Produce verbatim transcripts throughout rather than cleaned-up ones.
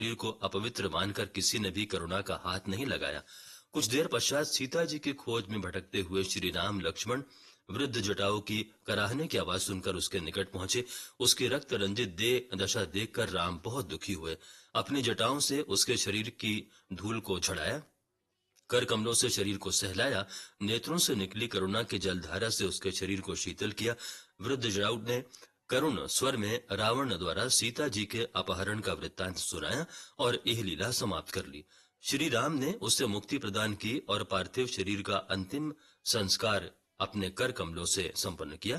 शरीर को अपवित्र मानकर किसी ने भी करुणा का हाथ नहीं लगाया। कुछ देर पश्चात सीता जी की खोज में भटकते हुए श्री राम लक्ष्मण वृद्ध जटाओं की कराहने की आवाज सुनकर उसके निकट पहुंचे। उसकी रक्त रंजित देह दशा देखकर राम बहुत दुखी हुए। अपनी जटाओं से उसके शरीर की धूल को झड़ाया, कर कमलों से शरीर को सहलाया, नेत्रों से निकली करुणा की जलधारा से उसके शरीर को शीतल किया। वृद्ध जटाऊ ने करुण स्वर में रावण द्वारा सीता जी के अपहरण का वृत्तांत सुनाया और यह लीला समाप्त कर ली। श्री राम ने उससे मुक्ति प्रदान की और पार्थिव शरीर का अंतिम संस्कार अपने कर कमलों से संपन्न किया।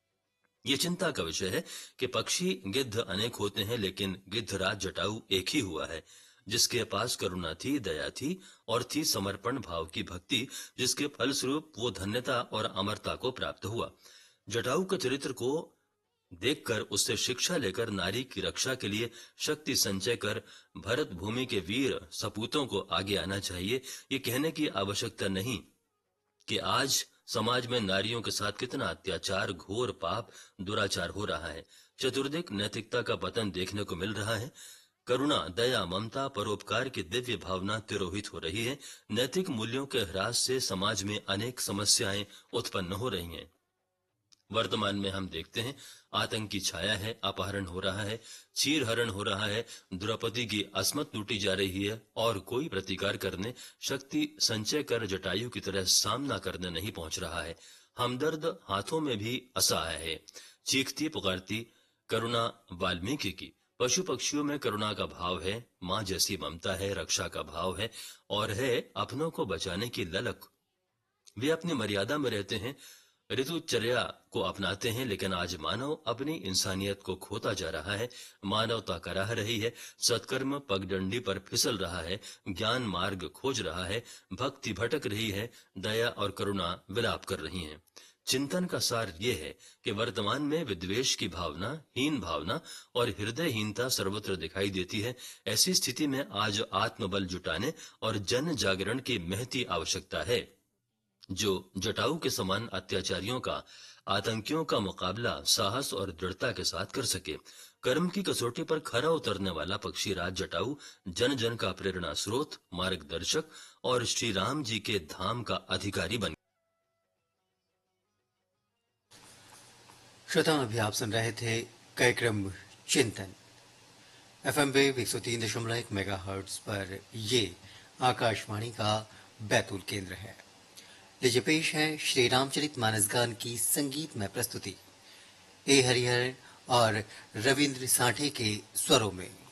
ये चिंता का विषय है कि पक्षी गिद्ध अनेक होते हैं, लेकिन गिद्धराज जटाऊ एक ही हुआ है, जिसके पास करुणा थी, दया थी और थी समर्पण भाव की भक्ति, जिसके फलस्वरूप वो धन्यता और अमरता को प्राप्त हुआ। जटाऊ के चरित्र को देखकर उससे शिक्षा लेकर नारी की रक्षा के लिए शक्ति संचय कर भरत भूमि के वीर सपूतों को आगे आना चाहिए। ये कहने की आवश्यकता नहीं कि आज समाज में नारियों के साथ कितना अत्याचार, घोर पाप, दुराचार हो रहा है। चतुर्दिक नैतिकता का पतन देखने को मिल रहा है। करुणा, दया, ममता, परोपकार की दिव्य भावना तिरोहित हो रही है। नैतिक मूल्यों के ह्रास से समाज में अनेक समस्याएं उत्पन्न हो रही हैं। वर्तमान में हम देखते हैं आतंक की छाया है, अपहरण हो रहा है, चीरहरण हो रहा है, द्रौपदी की अस्मत लूटी जा रही है और कोई प्रतिकार करने, शक्ति संचय कर जटायु की तरह सामना करने नहीं पहुंच रहा है। हमदर्द हाथों में भी असहाय है। चीखती पुकारती करुणा वाल्मीकि की। पशु पक्षियों में करुणा का भाव है, माँ जैसी ममता है, रक्षा का भाव है और है अपनों को बचाने की ललक। वे अपनी मर्यादा में रहते हैं, ऋतुचर्या को अपनाते हैं, लेकिन आज मानव अपनी इंसानियत को खोता जा रहा है। मानवता कराह रही है, सत्कर्म पगडंडी पर फिसल रहा है, ज्ञान मार्ग खोज रहा है, भक्ति भटक रही है, दया और करुणा विलाप कर रही हैं। चिंतन का सार ये है कि वर्तमान में विद्वेष की भावना, हीन भावना और हृदयहीनता सर्वत्र दिखाई देती है। ऐसी स्थिति में आज आत्मबल जुटाने और जन जागरण की महती आवश्यकता है, जो जटाऊ के समान अत्याचारियों का, आतंकियों का मुकाबला साहस और दृढ़ता के साथ कर सके। कर्म की कसौटी पर खरा उतरने वाला पक्षी राज जटाऊ जन जन का प्रेरणा स्रोत, मार्गदर्शक और श्री राम जी के धाम का अधिकारी बन। श्रोता, अभी आप सुन रहे थे कार्यक्रम चिंतन एफएम वेव एक सौ तीन दशमलव एक मेगा हर्ट्ज पर। ये आकाशवाणी का बैतूल केंद्र है। लीजिए पेश है श्री रामचरित मानस गान की संगीत में प्रस्तुति ए हरिहर और रविंद्र साठे के स्वरों में।